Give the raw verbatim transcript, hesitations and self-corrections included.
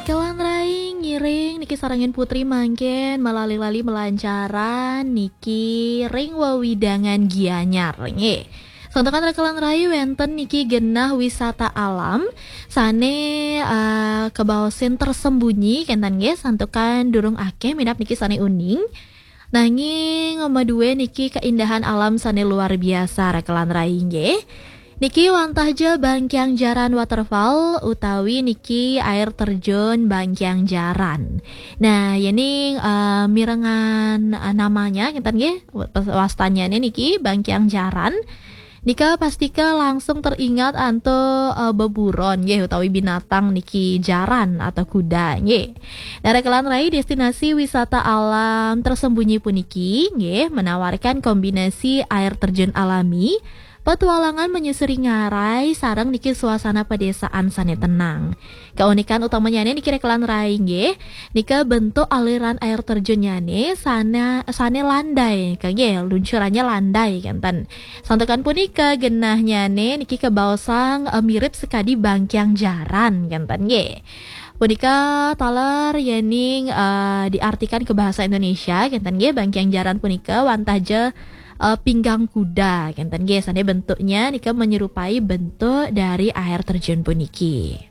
Rekelan raing ngiring niki sarangin putri mangken melalui-lali melancaran niki ring wewidangan Gianyar nggih. Sontokan rekelan rai wenten niki genah wisata alam sane uh, kebaosin tersembunyi kenten nggih santukan durung akeh minap niki sane uning. Nanging ngomadue niki keindahan alam sane luar biasa rekelan rai nggih. Niki wantahja Bangkyang Jaran Waterfall utawi niki air terjun Bangkyang Jaran. Nah, ini uh, mirengan uh, namanya ngeten nggih wastanya niki Bangkyang Jaran. Nika pastika langsung teringat anto uh, beburon nggih utawi binatang niki jaran atau kuda nggih. Nah, rekelan rai destinasi wisata alam tersembunyi puniki nggih menawarkan kombinasi air terjun alami, petualangan menyusuri ngarai sareng niki suasana pedesaan sane tenang. Keunikan utamanya niki rekelan rai nggih, nika bentuk aliran air terjunnya nih sana sane landai, kage luncurannya landai kenten. Santukan punika genahnya nih niki kebaosang uh, mirip sekadi Bangkyang Jaran kenten nggih. Punika taler yening uh, diartikan ke bahasa Indonesia kenten nggih Bangkyang Jaran punika wantahja Uh, pinggang kuda kenten nggih sane bentuknya nika menyerupai bentuk dari air terjun puniki.